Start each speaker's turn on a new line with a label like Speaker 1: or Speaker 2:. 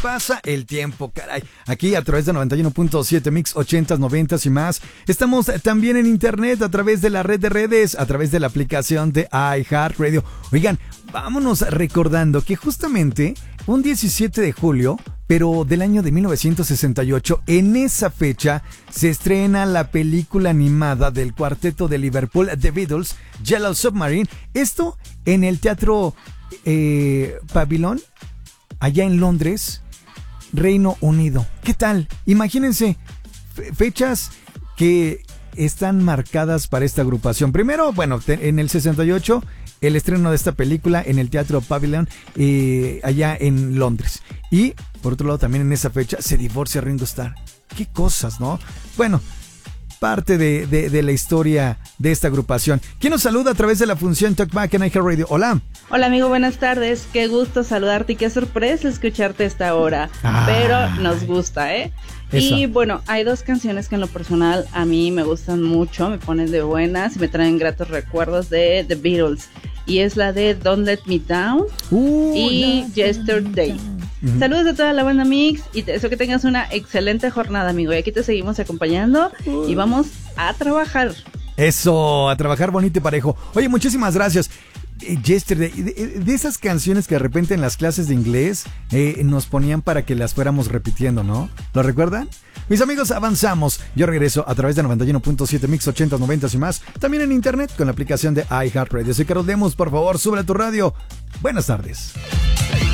Speaker 1: pasa el tiempo, caray. Aquí a través de 91.7 Mix 80s, 90s y más. Estamos también en internet a través de la red de redes, a través de la aplicación de iHeartRadio. Oigan, vámonos recordando que justamente un 17 de julio, pero del año de 1968, en esa fecha se estrena la película animada del cuarteto de Liverpool, The Beatles, Yellow Submarine. Esto en el Teatro Pavilion, allá en Londres, Reino Unido. ¿Qué tal? Imagínense, fechas que están marcadas para esta agrupación. Primero, bueno, en el 68, el estreno de esta película en el Teatro Pavilion, allá en Londres. Y, por otro lado, también en esa fecha se divorcia Ringo Starr. Qué cosas, ¿no? Bueno, parte de la historia de esta agrupación. ¿Quién nos saluda a través de la función Talkback en iHeartRadio? Hola.
Speaker 2: Hola amigo, buenas tardes. Qué gusto saludarte y qué sorpresa escucharte a esta hora. Pero nos gusta, ¿eh? Eso. Y bueno, hay dos canciones que en lo personal a mí me gustan mucho, me ponen de buenas y me traen gratos recuerdos de The Beatles. Y es la de Don't Let Me Down y Yesterday. Saludos a toda la banda Mix y te deseo que tengas una excelente jornada, amigo. Y aquí te seguimos acompañando y vamos a trabajar.
Speaker 1: Eso, a trabajar bonito y parejo. Oye, muchísimas gracias. Yesterday, de esas canciones que de repente en las clases de inglés nos ponían para que las fuéramos repitiendo, ¿no? ¿Lo recuerdan? Mis amigos, avanzamos. Yo regreso a través de 91.7 Mix 80, 90 y más. También en internet con la aplicación de iHeartRadio. Soy Carlos Lemos, por favor, sube a tu radio. Buenas tardes.